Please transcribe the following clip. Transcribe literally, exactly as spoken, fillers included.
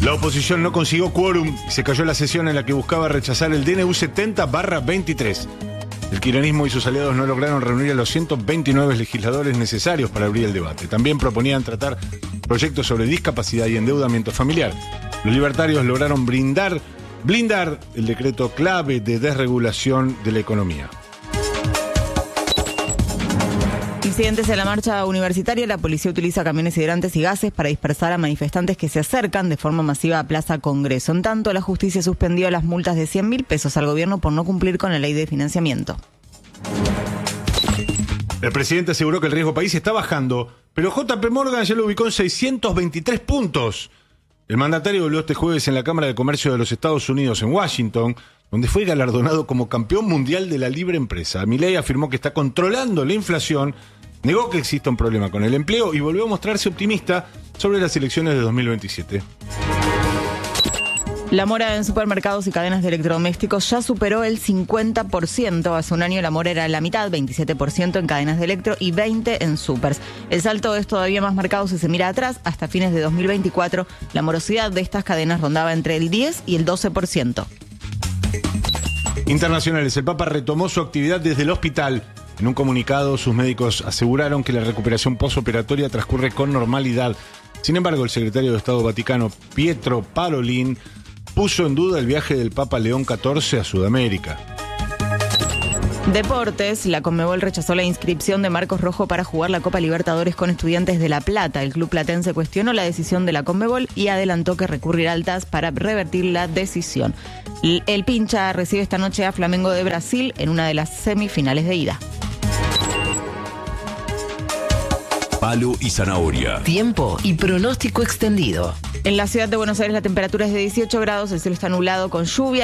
La oposición no consiguió quórum y se cayó la sesión en la que buscaba rechazar el D N U setenta barra veintitrés. El kirchnerismo y sus aliados no lograron reunir a los ciento veintinueve legisladores necesarios para abrir el debate. También proponían tratar proyectos sobre discapacidad y endeudamiento familiar. Los libertarios lograron brindar, blindar el decreto clave de desregulación de la economía. Incidentes en la marcha universitaria. La policía utiliza camiones hidrantes y gases para dispersar a manifestantes que se acercan de forma masiva a Plaza Congreso. En tanto, la justicia suspendió las multas de cien mil pesos al gobierno por no cumplir con la ley de financiamiento. El presidente aseguró que el riesgo país está bajando, pero J P Morgan ya lo ubicó en seiscientos veintitrés puntos. El mandatario volvió este jueves en la Cámara de Comercio de los Estados Unidos en Washington, donde fue galardonado como campeón mundial de la libre empresa. Milei afirmó que está controlando la inflación, negó que exista un problema con el empleo y volvió a mostrarse optimista sobre las elecciones de dos mil veintisiete. La mora en supermercados y cadenas de electrodomésticos ya superó el cincuenta por ciento. Hace un año la mora era la mitad, veintisiete por ciento en cadenas de electro y veinte por ciento en supers. El salto es todavía más marcado si se mira atrás. Hasta fines de dos mil veinticuatro, la morosidad de estas cadenas rondaba entre el diez y el doce por ciento. Internacionales. El Papa retomó su actividad desde el hospital. En un comunicado, sus médicos aseguraron que la recuperación posoperatoria transcurre con normalidad. Sin embargo, el secretario de Estado Vaticano, Pietro Parolin, puso en duda el viaje del Papa León catorce a Sudamérica. Deportes. La Conmebol rechazó la inscripción de Marcos Rojo para jugar la Copa Libertadores con Estudiantes de La Plata. El club platense cuestionó la decisión de la Conmebol y adelantó que recurrirá al T A S para revertir la decisión. El Pincha recibe esta noche a Flamengo de Brasil en una de las semifinales de ida. Palo y zanahoria. Tiempo y pronóstico extendido. En la ciudad de Buenos Aires la temperatura es de dieciocho grados, el cielo está nublado con lluvia.